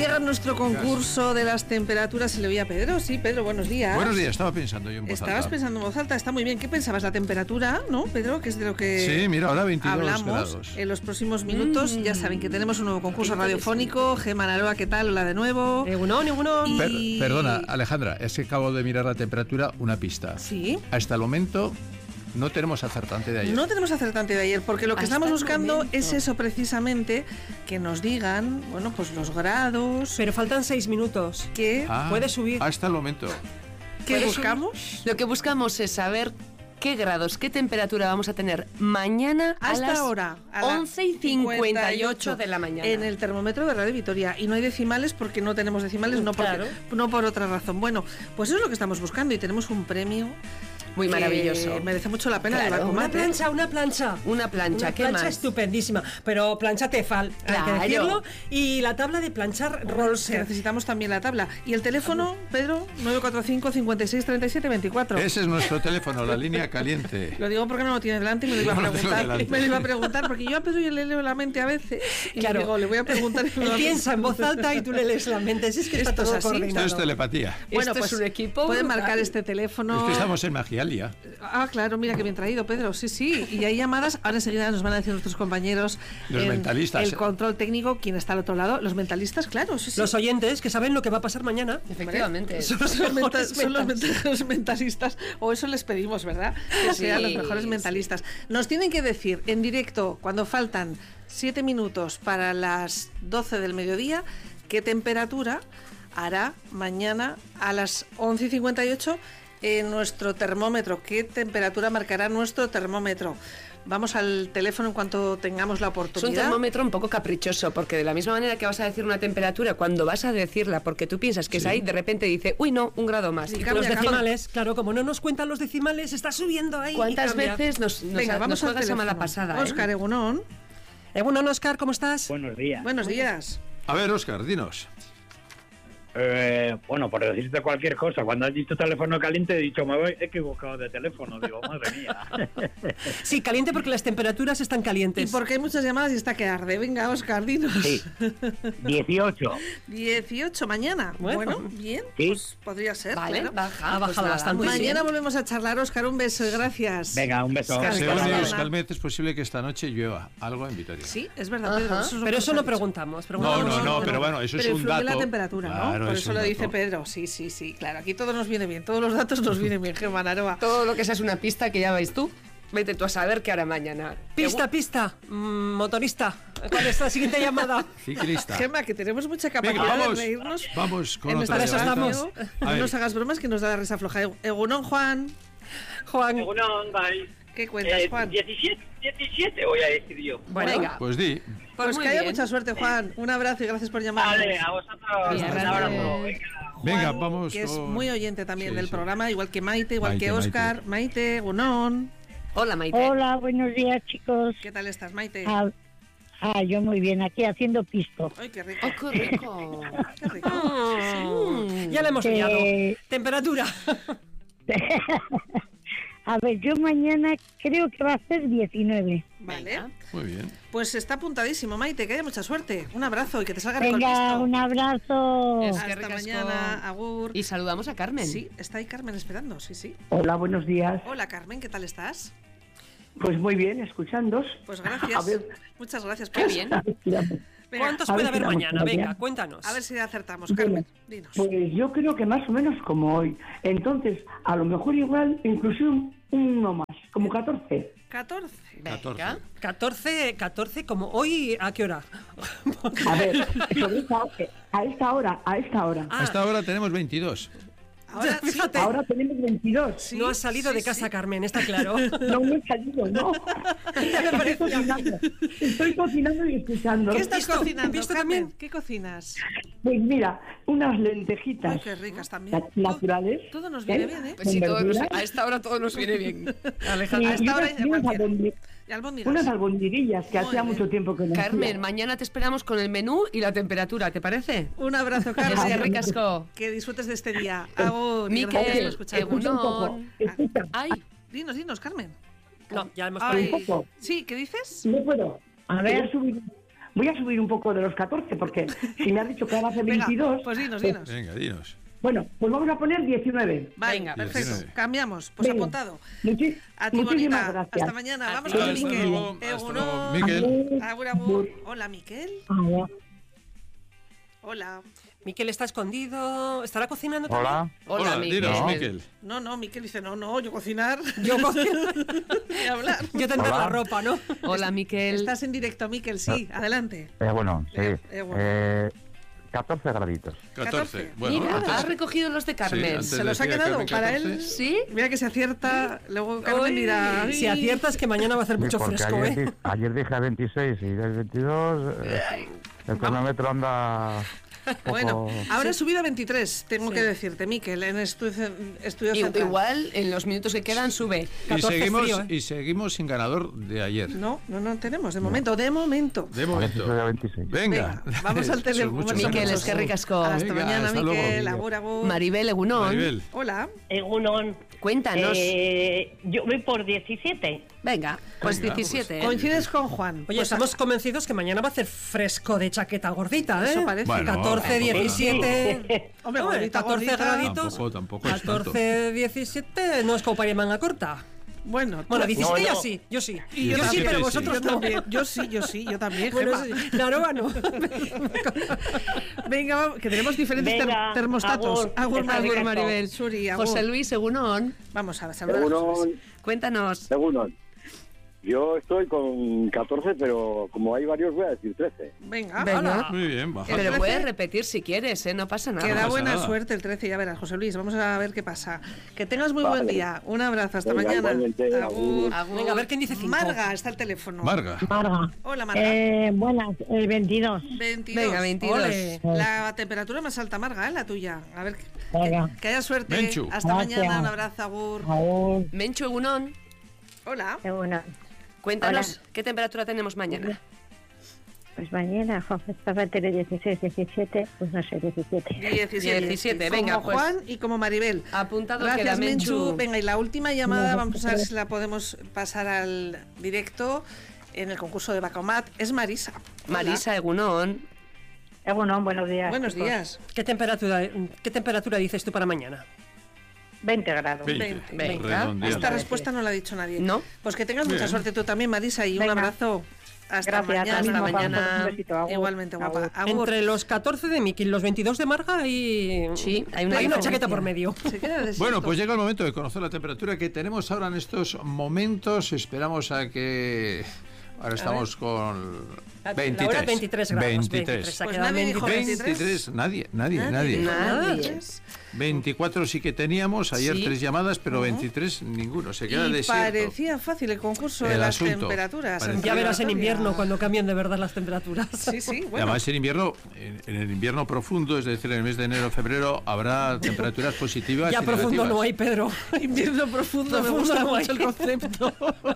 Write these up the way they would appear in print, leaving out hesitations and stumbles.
llega nuestro concurso de las temperaturas. Se le oía a Pedro. Sí, Pedro, buenos días. Buenos días, estaba pensando yo en voz alta. Estabas pensando en voz alta, está muy bien. ¿Qué pensabas? La temperatura, ¿no, Pedro? Que es de lo que sí, mira, ahora 22 hablamos grados. En los próximos minutos. Ya saben que tenemos un nuevo concurso radiofónico. Gemma Naroa, ¿qué tal? Hola de nuevo. Egunon. Perdona, Alejandra, es que acabo de mirar la temperatura, una pista. Sí. Hasta el momento no tenemos acertante de ayer. No tenemos acertante de ayer, porque lo que estamos buscando es eso precisamente, que nos digan, bueno, pues los grados. Pero faltan 6 minutos. ¿Qué? Puede subir. Hasta el momento. ¿Qué buscamos? Lo que buscamos es saber qué grados, qué temperatura vamos a tener mañana a las ahora, a 11:58 de la mañana. En el termómetro de Radio Vitoria. Y no hay decimales porque no tenemos decimales, no por otra razón. Bueno, pues eso es lo que estamos buscando y tenemos un premio muy maravilloso. Merece mucho la pena. Claro. Una plancha. Una plancha, ¿qué más? Estupendísima. Pero plancha Tefal, hay que decirlo. Y la tabla de planchar Rolls. Necesitamos también la tabla. Y el teléfono, Pedro, 945 56 37 24. Ese es nuestro teléfono, la línea caliente. Lo digo porque no lo tiene delante y me lo iba a preguntar. Me lo iba a preguntar porque yo a Pedro le leo la mente a veces. Y digo, le voy a preguntar. Él piensa en voz alta y tú le lees la mente. Es que está todo coordinado. Esto es telepatía. Bueno, pues es un equipo. Pueden marcar este teléfono. Es que estamos en Magialia. Ah, claro, mira que bien traído, Pedro. Sí. Y hay llamadas. Ahora enseguida nos van a decir nuestros compañeros. Los mentalistas. El control técnico, ¿quién está al otro lado? Los mentalistas, claro. Sí. Los oyentes que saben lo que va a pasar mañana. Efectivamente. Son los mentalistas. O eso les pedimos, ¿verdad? Que sean los mejores mentalistas. Nos tienen que decir en directo, cuando faltan 7 minutos para las 12 del mediodía, qué temperatura hará mañana a las 11:58 en nuestro termómetro. ¿Qué temperatura marcará nuestro termómetro? Vamos al teléfono en cuanto tengamos la oportunidad. Es un termómetro un poco caprichoso, porque de la misma manera que vas a decir una temperatura, cuando vas a decirla, porque tú piensas que es ahí, de repente dice, uy, no, 1 grado más. Y los decimales, claro, como no nos cuentan los decimales, está subiendo ahí. ¿Cuántas veces nos juega esa mala pasada? Óscar, Egunon. Egunon, Óscar, ¿cómo estás? Buenos días. Buenos días. A ver, Óscar, dinos. Bueno, por decirte cualquier cosa, cuando has dicho teléfono caliente he dicho, me voy equivocado de teléfono, digo, madre mía. Sí, caliente porque las temperaturas están calientes. Y porque hay muchas llamadas y está que arde. Venga, Óscar, dinos. Sí, 18. 18 mañana. Bueno, bien, sí. Pues podría ser. Vale, claro. baja, ha bajado bastante. Mañana volvemos a charlar, Óscar, un beso y gracias. Venga, un beso. Según Euskalmet, es posible que esta noche llueva algo en Vitoria. Sí, es verdad, Pedro. Pero eso no preguntamos. No, pero bueno, eso es un dato. Pero la temperatura, claro, ¿no? Por eso lo dice Pedro. Sí, claro. Aquí todo nos viene bien. Todos los datos nos vienen bien, Gemma Naroa. Todo lo que sea es una pista que ya vais tú. Vete tú a saber qué hará mañana. Pista. Motorista. ¿Cuál es la siguiente llamada? Ciclista. Gemma, que tenemos mucha capacidad de reírnos. Vamos con otra. Para eso estamos. No nos hagas bromas que nos da la risa floja. Egunon, Juan. Egunon, bye. ¿Qué cuentas, Juan? 17 voy a decir yo. Bueno, venga. Pues di. Pues que haya mucha suerte, Juan. Un abrazo y gracias por llamarnos. Vale, a vosotros. Un abrazo. Venga, vamos. Que es muy oyente también del programa, igual que Maite, igual que Óscar. Maite, Egunon. Hola, Maite. Hola, buenos días, chicos. ¿Qué tal estás, Maite? Yo muy bien, aquí haciendo pisto. Ay, qué rico. Oh, qué rico. Qué rico. Ya le hemos pillado. Temperatura. A ver, yo mañana creo que va a ser 19. Vale. Muy bien. Pues está apuntadísimo, Maite, que haya mucha suerte. Un abrazo y que te salga rico el Venga, pisto. un abrazo. Hasta mañana, agur. Y saludamos a Carmen. Sí, está ahí Carmen esperando, sí. Hola, buenos días. Hola, Carmen, ¿qué tal estás? Pues muy bien, escuchándos. Pues gracias. A ver. Muchas gracias. Qué bien. Venga, ¿Cuántos puede haber mañana? Venga, cuéntanos. a ver si acertamos, Carmen. Dinos. Pues yo creo que más o menos como hoy. Entonces, a lo mejor igual, incluso uno más, como 14. 14. Venga. 14, como hoy, ¿a qué hora? A ver, a esta hora. A esta hora tenemos 22. Ahora, fíjate. Ahora tenemos 22. Sí, No has salido de casa, Carmen, está claro. No he salido, no. Estoy cocinando y escuchando. ¿Qué estás cocinando, ¿Visto Carmen? también? ¿Qué cocinas? Pues mira, unas lentejitas. Ay, qué ricas también. Naturales. Todo nos viene bien, ¿eh? Pues sí, Con a verduras. esta hora todo nos viene bien. Alejandra, a esta hora y unas albóndigas. albondiguillas que Muy hacía bien. mucho tiempo que no Carmen, hacía. mañana te esperamos con el menú y la temperatura, ¿te parece? Un abrazo, Es Carmen. que ricasco. Que disfrutes de este día. Agur. Miquel, Gracias por escucharnos. Escucha un poco. Egunon. Escucha, Ay, Dinos, Carmen. No, ya hemos Ay, un poco. sí, ¿qué dices? No puedo. A ver. voy a subir un poco de los 14, porque si me has dicho que ahora hace 22... Venga, pues dinos. Venga, dinos. Bueno, pues vamos a poner 19. Venga, perfecto. 19. Cambiamos. Pues Venga. apuntado. Muchísimas A ti, bonita. gracias. Hasta mañana. Vamos Hasta con Miquel. luego. Hasta luego, Egunon. Miquel. Agur, agur. Hola, Miquel. Hola. Miquel está escondido. ¿Estará cocinando también? Hola, Miquel. Dinos, Miquel. No, Miquel dice, no, yo cocinar. Yo cocino. Y hablar. Yo tendré la ropa, ¿no? Hola, Miquel. Estás en directo, Miquel, sí. Adelante. Bueno, sí. Bueno. 14 graditos. 14. Bueno, Mira, antes- has recogido los de Carmen. antes Se los ha decía quedado Carmen para 14. él. ¿Sí? Mira que se acierta. Luego Carmen dirá. "Ay". Si aciertas que mañana va a hacer Sí, mucho porque fresco, ayer, ¿eh? ayer dije a 26 y el 22. El cronómetro anda. Bueno, poco- ahora ha subido a 23, tengo que decirte, Miquel, en estudios central. Igual en los minutos que quedan sube. Y 14 seguimos, frío, ¿eh? y seguimos sin ganador de ayer. No tenemos, de momento, de momento. De A ver si momento. soy a 26. Venga. Vamos al Son teléfono. muchos Miquel, años. es que ricasco. Hasta Venga, mañana, hasta luego. Miquel. Agur, agur. Maribel Egunon. Maribel. Hola. Egunon. Cuéntanos. Yo voy por 17. Venga, pues Venga, 17. Coincides con Juan. Oye, Pues estamos convencidos que mañana va a hacer fresco de chaqueta gordita, ¿eh? Eso parece. Bueno, 14, tampoco 17. Hombre, Hombre, gordita, 14 gordita. graditos. Tampoco es tanto. 14, 17 no es como para ir manga corta. Bueno, Bueno, tú- 17 No, yo no. sí, yo sí. Y yo Yo sí, también, pero sí. vosotros yo no. también. Yo también, Bueno, Gemma. eso sí. La aroba no. Venga, vamos, que tenemos diferentes Venga, termostatos. agur. Agur, Agur, Maribel, Suri, agur. José Luis Egunon. Vamos a saludar a José Luis. Cuéntanos. Segundo. Yo estoy con 14, pero como hay varios voy a decir 13. Venga, Venga. hola. Muy bien, baja. Pero 13. puedes repetir si quieres, ¿eh? No pasa nada. Que da pasa buena nada. suerte el 13, ya verás, José Luis. Vamos a ver qué pasa. Que tengas muy Vale. buen día. Un abrazo, hasta Venga, mañana. igualmente, Agur. agur. Venga, a ver quién dice 5. Marga, está el teléfono. Marga. Marga. Hola, Marga. Buenas, 22. 22. Venga, 22. Ole. La temperatura más alta, Marga, la tuya. A ver, Venga. que haya suerte. Menchu. Hasta Gracias. mañana, un abrazo, agur. Aún. Menchu Egunon, Hola. Bueno, cuéntanos qué temperatura tenemos mañana. pues mañana, estaba entre 16, 17, pues no sé, 17. 17, venga, como pues. Juan y como Maribel. Apuntado Gracias, queda, Menchu. Menchu. Venga, y la última llamada, vamos a ver si la podemos pasar al directo en el concurso de Bacomat. Es Marisa. Hola. Marisa Egunon. Bueno, buenos días. Buenos chicos. días. ¿Qué temperatura dices tú para mañana? 20 grados. 20. Venga. Redondeando. Esta respuesta no la ha dicho nadie. No. Pues que tengas mucha Bien. suerte tú también, Marisa, y un Venga. abrazo. Hasta Gracias. mañana. Hasta mañana. Un besito, agur. Igualmente, guapa. Agur. Agur. Entre los 14 de Miki y los 22 de Marga y... Sí, hay una hay una diferencia. chaqueta por medio. Se queda desierto. Bueno, pues llega el momento de conocer la temperatura que tenemos ahora en estos momentos. Esperamos a que... Ahora estamos con La 23. hora 23 grados. 23. Se ha Pues quedado nadie dijo 23, nadie. Nadie. Nadie. 24 sí que teníamos, ayer Sí. 3 llamadas, pero 23 ninguno, se queda Y desierto. parecía fácil el concurso de El las asunto. temperaturas. Parecía. Ya verás en Victoria. invierno cuando cambien de verdad las temperaturas. Sí, sí, Y bueno. además en invierno, en el invierno profundo, es decir, en el mes de enero febrero, habrá temperaturas positivas Ya y profundo negativas. no hay, Pedro. Invierno profundo, me Profundo gusta no hay. mucho el concepto.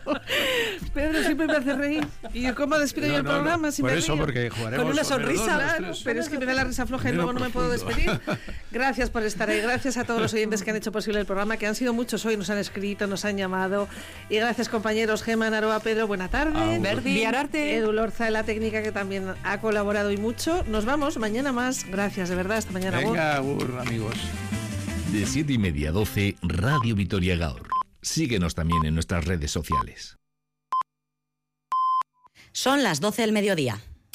Pedro siempre me hace reír. ¿Y cómo despido yo el programa? Si Por me eso, río? porque jugaremos Con una sobre sonrisa, dos, Claro, tres. pero es que me da la risa floja y luego no me puedo despedir. Gracias por estar ahí, gracias a todos los oyentes que han hecho posible el programa, que han sido muchos hoy, nos han escrito, nos han llamado. Y gracias, compañeros Gemma, Naroa, Pedro, buena tarde. Verdi. Viararte. Edu Lorza de la técnica, que también ha colaborado y mucho. Nos vamos mañana más. Gracias, de verdad, hasta mañana. Venga, agur, amigos. De 7:30 a 12, Radio Vitoria Gaur. Síguenos también en nuestras redes sociales. Son las 12 del mediodía.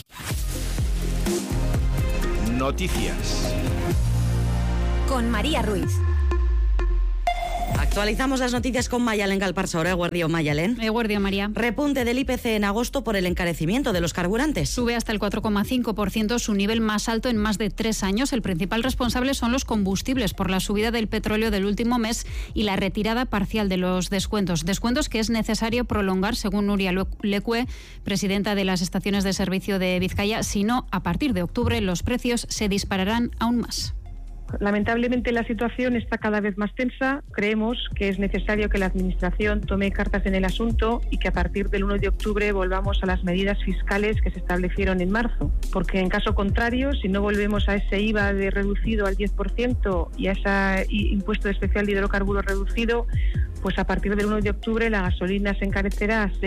Noticias. Con María Ruiz. Actualizamos las noticias con Mayalen Galparsaura. Eguerdio, Mayalen. Eguerdio, María. Repunte del IPC en agosto por el encarecimiento de los carburantes. Sube hasta el 4,5%, su nivel más alto en más de 3 años. El principal responsable son los combustibles por la subida del petróleo del último mes y la retirada parcial de los descuentos. Descuentos que es necesario prolongar, según Nuria Lecue, presidenta de las estaciones de servicio de Vizcaya. Si no, a partir de octubre los precios se dispararán aún más. Lamentablemente la situación está cada vez más tensa. Creemos que es necesario que la Administración tome cartas en el asunto y que a partir del 1 de octubre volvamos a las medidas fiscales que se establecieron en marzo. Porque en caso contrario, si no volvemos a ese IVA de reducido al 10% y a ese impuesto especial de hidrocarburos reducido, pues a partir del 1 de octubre la gasolina se encarecerá a 6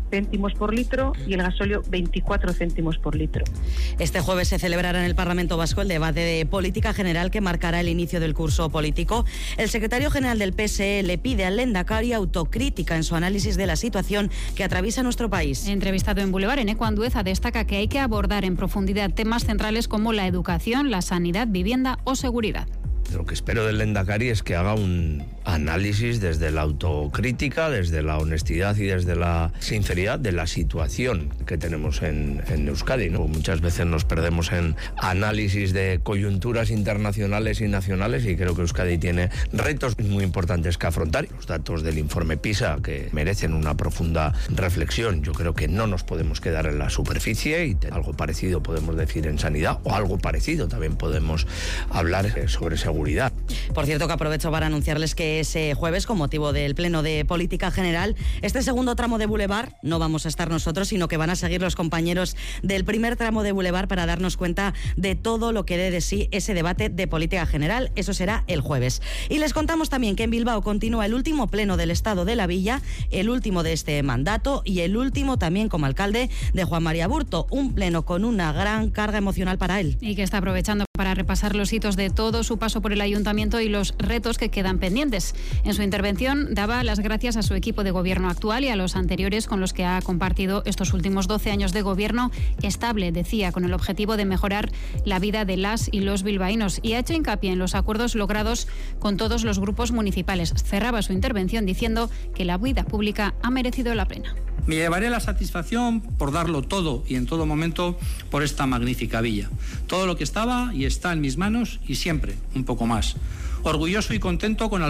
céntimos por litro y el gasóleo 24 céntimos por litro. Este jueves se celebrará en el Parlamento Vasco el debate de política general que marcará el inicio del curso político. El secretario general del PSE le pide al Lehendakari autocrítica en su análisis de la situación que atraviesa nuestro país. Entrevistado en Boulevard, Eneko Andueza destaca que hay que abordar en profundidad temas centrales como la educación, la sanidad, vivienda o seguridad. Lo que espero del Lehendakari es que haga un análisis desde la autocrítica, desde la honestidad y desde la sinceridad de la situación que tenemos en Euskadi, ¿no? Muchas veces nos perdemos en análisis de coyunturas internacionales y nacionales y creo que Euskadi tiene retos muy importantes que afrontar. Los datos del informe PISA que merecen una profunda reflexión. Yo creo que no nos podemos quedar en la superficie y algo parecido podemos decir en sanidad o algo parecido también podemos hablar sobre seguridad. Por cierto, que aprovecho para anunciarles que ese jueves, con motivo del Pleno de Política General, este segundo tramo de Boulevard no vamos a estar nosotros, sino que van a seguir los compañeros del primer tramo de Boulevard para darnos cuenta de todo lo que dé de sí ese debate de política general. Eso será el jueves. Y les contamos también que en Bilbao continúa el último pleno del Estado de la Villa, el último de este mandato y el último también como alcalde de Juan María Burto. Un pleno con una gran carga emocional para él. Y que está aprovechando para repasar los hitos de todo su paso por el ayuntamiento y los retos que quedan pendientes. En su intervención daba las gracias a su equipo de gobierno actual y a los anteriores con los que ha compartido estos últimos 12 años de gobierno estable, decía, con el objetivo de mejorar la vida de las y los bilbaínos, y ha hecho hincapié en los acuerdos logrados con todos los grupos municipales. Cerraba su intervención diciendo que la vida pública ha merecido la pena. Me llevaré la satisfacción por darlo todo y en todo momento por esta magnífica villa. Todo lo que estaba y está en mis manos y siempre un poco más. Orgulloso y contento con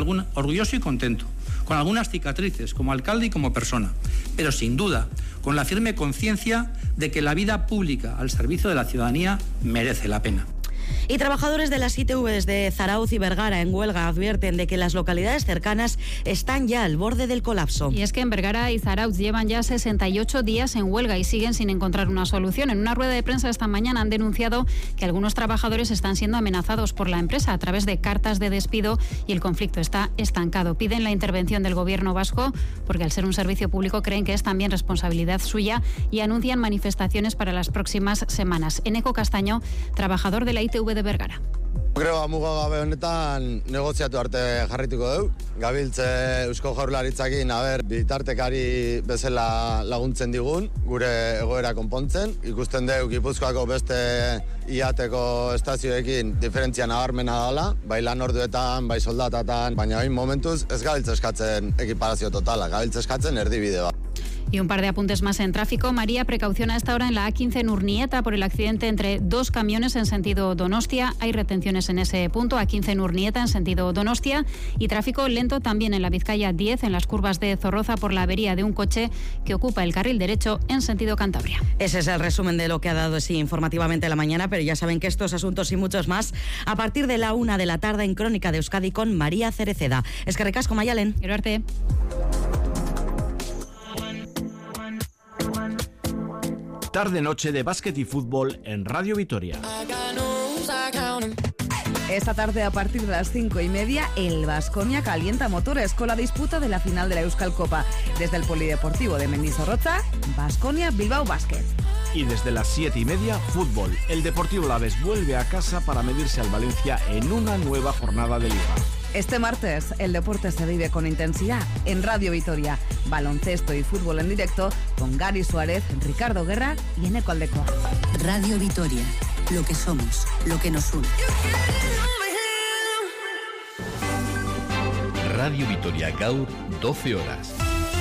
algunas cicatrices como alcalde y como persona, pero sin duda con la firme conciencia de que la vida pública al servicio de la ciudadanía merece la pena. Y trabajadores de las ITVs de Zarautz y Bergara en huelga advierten de que las localidades cercanas están ya al borde del colapso. Y es que en Bergara y Zarautz llevan ya 68 días en huelga y siguen sin encontrar una solución. En una rueda de prensa esta mañana han denunciado que algunos trabajadores están siendo amenazados por la empresa a través de cartas de despido y el conflicto está estancado. Piden la intervención del gobierno vasco porque al ser un servicio público creen que es también responsabilidad suya y anuncian manifestaciones para las próximas semanas. Eneko Castaño, trabajador de la ITV de Bergara. Greba mugagabe honetan negoziatu arte jarrituko dugu. Gabiltze Eusko Jaurlaritzakin bitartekari bezala laguntzen digun, gure egoera konpontzen. Ikusten dugu Gipuzkoako beste iateko estazioekin diferentzia nabarmena dela, bai lan orduetan, bai soldatatan, baina hain momentuz ez gabiltze eskatzen ekiparazio totala, gabiltze eskatzen erdibide bat. Y un par de apuntes más en tráfico. María, precaución a esta hora en la A15 en Urnieta por el accidente entre dos camiones en sentido Donostia. Hay retenciones en ese punto. A15 en Urnieta en sentido Donostia. Y tráfico lento también en la Vizcaya 10 en las curvas de Zorroza por la avería de un coche que ocupa el carril derecho en sentido Cantabria. Ese es el resumen de lo que ha dado así informativamente la mañana, pero ya saben que estos asuntos y muchos más a partir de la 1 de la tarde en Crónica de Euskadi con María Cereceda. Eskerrik asko, Maialen. Quiero arte. Tarde-noche de básquet y fútbol en Radio Vitoria. Esta tarde, a partir de las 5:30, el Baskonia calienta motores con la disputa de la final de la Euskal Copa. Desde el Polideportivo de Mendizorroza, Baskonia Bilbao Basket. Y desde las 7:30, fútbol. El Deportivo Alavés vuelve a casa para medirse al Valencia en una nueva jornada de Liga. Este martes, el deporte se vive con intensidad en Radio Vitoria. Baloncesto y fútbol en directo con Gary Suárez, Ricardo Guerra y Eneko Aldekoa. Radio Vitoria, lo que somos, lo que nos une. Radio Vitoria Gaur, 12 horas.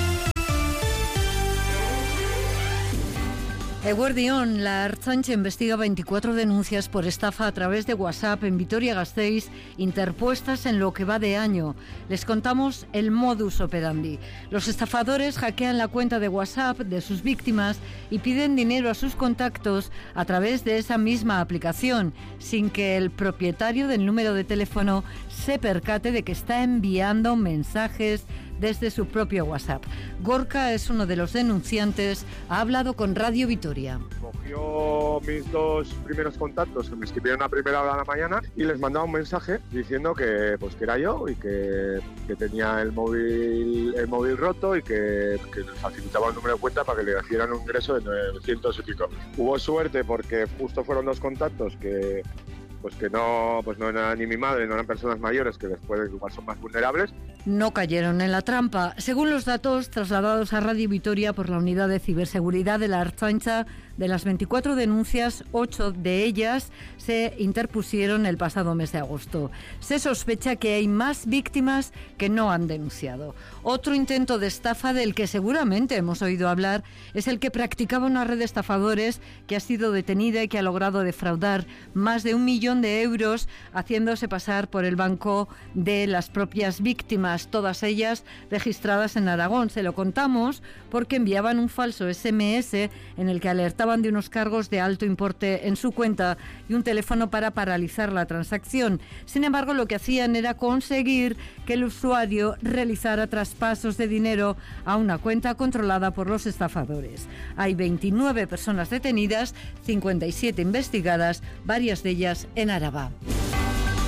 Eguerdión, la Ertzaintza investiga 24 denuncias por estafa a través de WhatsApp en Vitoria-Gasteiz, interpuestas en lo que va de año. Les contamos el modus operandi. Los estafadores hackean la cuenta de WhatsApp de sus víctimas y piden dinero a sus contactos a través de esa misma aplicación, sin que el propietario del número de teléfono se percate de que está enviando mensajes desde su propio WhatsApp. Gorka es uno de los denunciantes, ha hablado con Radio Vitoria. Cogió mis 2 primeros contactos que me escribieron a primera hora de la mañana y les mandaba un mensaje diciendo que era yo y que tenía el móvil roto y que les facilitaba el número de cuenta para que le hicieran un ingreso de 900 y pico. Hubo suerte porque justo fueron 2 contactos que no era ni mi madre, no eran personas mayores que después igual son más vulnerables. No cayeron en la trampa. Según los datos trasladados a Radio Vitoria por la Unidad de Ciberseguridad de la Ertzaintza, de las 24 denuncias, 8 de ellas se interpusieron el pasado mes de agosto. Se sospecha que hay más víctimas que no han denunciado. Otro intento de estafa del que seguramente hemos oído hablar es el que practicaba una red de estafadores que ha sido detenida y que ha logrado defraudar más de 1 millón de euros haciéndose pasar por el banco de las propias víctimas, todas ellas registradas en Aragón. Se lo contamos porque enviaban un falso SMS en el que alertaban de unos cargos de alto importe en su cuenta y un teléfono para paralizar la transacción. Sin embargo, lo que hacían era conseguir que el usuario realizara traspasos de dinero a una cuenta controlada por los estafadores. Hay 29 personas detenidas, 57 investigadas, varias de ellas en Araba.